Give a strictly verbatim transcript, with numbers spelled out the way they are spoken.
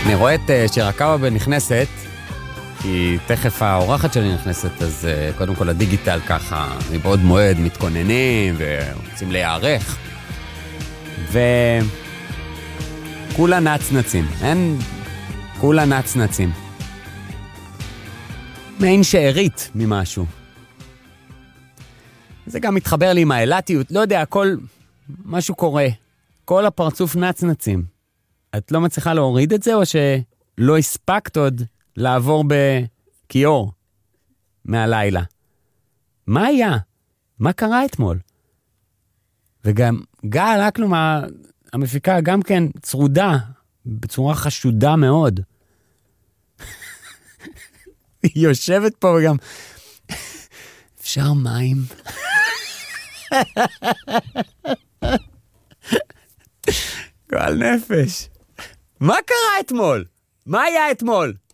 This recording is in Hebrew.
אני רואה את שירה קאבה נכנסת, כי תכף האורחת שלי נכנסת, אז uh, קודם כל הדיגיטל ככה, מבעוד מועד מתכוננים ורוצים להיערך. וכולה נצנצים, אין? כולה נצנצים. מעין שארית ממשהו. זה גם מתחבר לי עם האלטיות, לא יודע, הכל, משהו קורה. כל הפרצוף נצנצים. את לא מצליחה להוריד את זה, או שלא הספקת עוד לעבור בכיור מהלילה? מה היה? מה קרה אתמול? וגם גל אקלום, המפיקה, גם כן צרודה, בצורה חשודה מאוד. היא יושבת פה וגם... אפשר מים? גועל נפש. מה קרה אתמול? מה היה אתמול?